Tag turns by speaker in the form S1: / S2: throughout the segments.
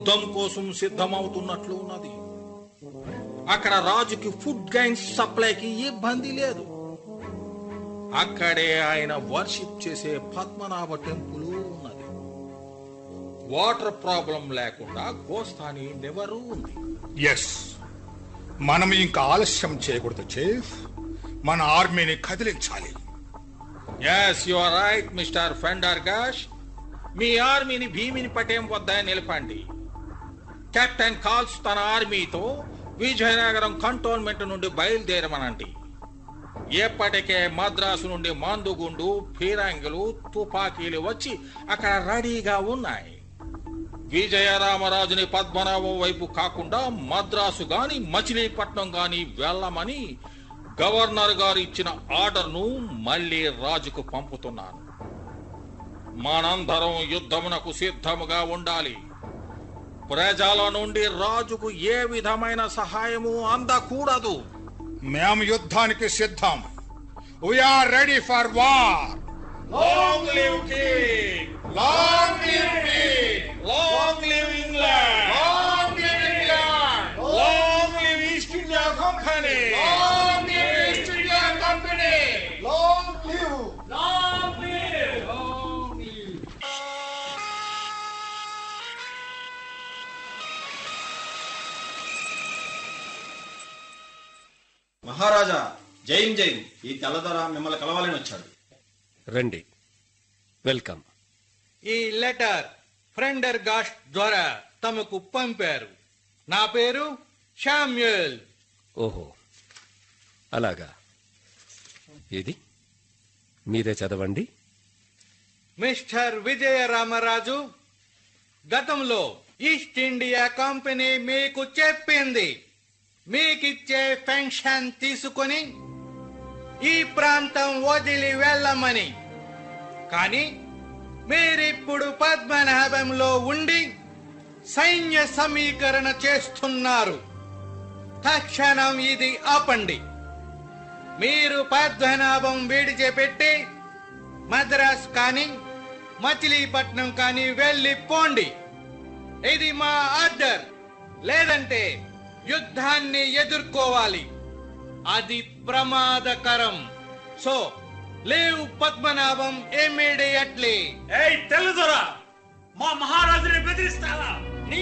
S1: యుద్ధం కోసం సిద్ధమవుతున్నట్లు ఉన్నది. అక్కడ రాజుకి ఫుడ్ గైన్స్ సప్లైకి ఇబ్బంది లేదు. అక్కడే ఆయన వర్షిప్ చేసే పద్మనాభ టెంపుల్ ఉన్నది. వాటర్ ప్రాబ్లం లేకుండా గోస్తాని నెవరు ఉంది.
S2: ఎస్, మనం ఇంకా ఆలస్యం చేయకూడదు చీఫ్. మన ఆర్మీని కదిలించాలి.
S1: Yes, you are right mister ఫెండర్గాష్. మీ ఆర్మీని భీమినిపటేం వద్ద నిలపండి. కెప్టెన్ కాల్స్ తన ఆర్మీతో విజయనగరం కంటోన్మెంట్ నుండి బయలుదేరమనండి. ఎప్పటికే మద్రాసు నుండి మందుగుండు, ఫిరంగులు, తుపాకీలు వచ్చి అక్కడ రెడీగా ఉన్నాయి. విజయరామరాజుని పద్మనాభం వైపు కాకుండా మద్రాసు గాని మచిలీపట్నం గాని వెళ్ళమని గవర్నర్ గారు ఇచ్చిన ఆర్డర్ను మళ్లీ రాజుకు పంపుతున్నాను. మనందరం యుద్ధమునకు సిద్ధముగా ఉండాలి. ప్రజల నుండి రాజుకు ఏ విధమైన సహాయము అందకూడదు.
S2: మేము యుద్ధానికి సిద్ధం. We are ready for war.
S1: Long live king!
S2: Long live king!
S1: Long live England!
S2: Long live England!
S1: Long live east India company!
S2: Long live east India company! Long live!
S1: Long live!
S3: మహారాజా, జైన్ జైన్. ఈ తెల్లదొర మిమ్మల్ని కలవాలని వచ్చాడు.
S4: రండి, వెల్కమ్.
S5: ఈ letter ఫెండర్గాష్ ద్వారా తమకు పంపారు. నా పేరు శామ్యూయల్.
S4: ఓహో, అలాగా. ఇది మీరే చదవండి.
S5: మిస్టర్ విజయరామరాజు, గతంలో ఈస్ట్ ఇండియా కంపెనీ మీకు చెప్పింది మీకిచ్చే పెన్షన్ తీసుకొని ఈ ప్రాంతం వదిలి వెళ్ళమని. కానీ మీరిప్పుడు పద్మనాభంలో ఉండి సైన్య సమీకరణ చేస్తున్నారు. తక్షణం ఇది ఆపండి. మీరు పద్మనాభం విడిచిపెట్టి మద్రాస్ కానీ మచిలీపట్నం కానీ వెళ్ళిపోండి. ఇది మా ఆర్డర్. లేదంటే యుద్ధాన్ని ఎదుర్కోవాలి. అది ప్రమాదకరం. So leave Padmanabham immediately.
S6: ఏయ్ తెల్లదొర, మా మహారాజుని బెదిరిస్తావా?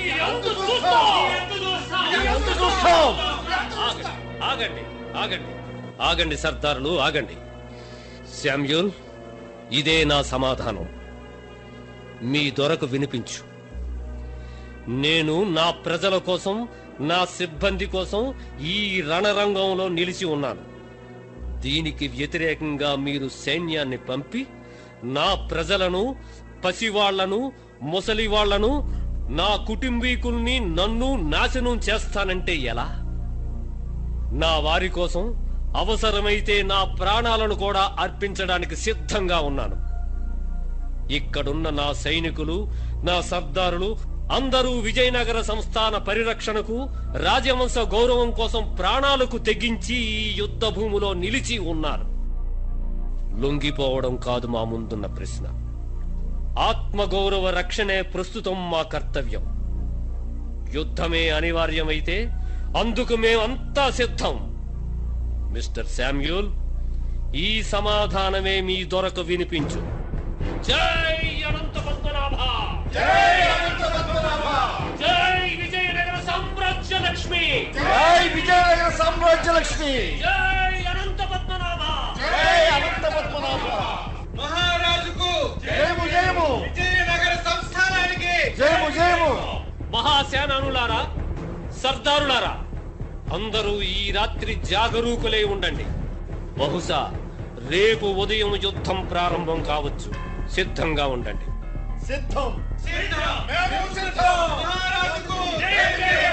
S4: ఆగండి, ఆగండి, ఆగండి సర్దారులు, ఆగండి. శామ్యూల్, ఇదే నా సమాధానం. మీ దొరకు వినిపించు. నేను నా ప్రజల కోసం, నా సిబ్బంది కోసం ఈ రణరంగంలో నిలిచి ఉన్నాను. దీనికి వ్యతిరేకంగా మీరు సైన్యాన్ని పంపి నా ప్రజలను, పసివాళ్లను, ముసలివాళ్లను, నా కుటుంబీకుల్ని, నన్ను నాశనం చేస్తానంటే ఎలా? నా వారి కోసం అవసరమైతే నా ప్రాణాలను కూడా అర్పించడానికి సిద్ధంగా ఉన్నాను. ఇక్కడున్న నా సైనికులు, నా సర్దారులు అందరూ విజయనగర సంస్థాన పరిరక్షణకు, రాజవంశ గౌరవం కోసం ప్రాణాలకు తెగించి ఈ యుద్ధ భూమిలో నిలిచి ఉన్నారు. లొంగిపోవడం కాదు మా ముందున్న ప్రశ్న. ఆత్మగౌరవ రక్షణే ప్రస్తుతం మా కర్తవ్యం. యుద్ధమే అనివార్యమైతే అందుకు మేమంతా సిద్ధం. మిస్టర్ శామ్యూల్, ఈ సమాధానమే మీ దొరకు వినిపించు. జై అనంత పద్మనాభ!
S2: జై అనంత పద్మనాభ!
S4: జై విజయనగర సామ్రాజ్య లక్ష్మి!
S2: జై విజయనగర సామ్రాజ్య లక్ష్మి!
S4: జై అనంత పద్మనాభ!
S2: జై అనంత పద్మనాభ!
S5: మహారాజుకు
S2: జయము జయము!
S5: విజయనగర సంస్థానానికి
S2: జయము జయము!
S4: మహాసేనానులారా, సర్దారులారా, అందరూ ఈ రాత్రి జాగరూకులై ఉండండి. బహుశా రేపు ఉదయం యుద్ధం ప్రారంభం కావచ్చు. సిద్ధంగా ఉండండి.
S2: సిద్ధం!
S5: సిద్ధం!
S2: మేము సిద్ధం!
S5: మహారాజుకు
S2: జై జై!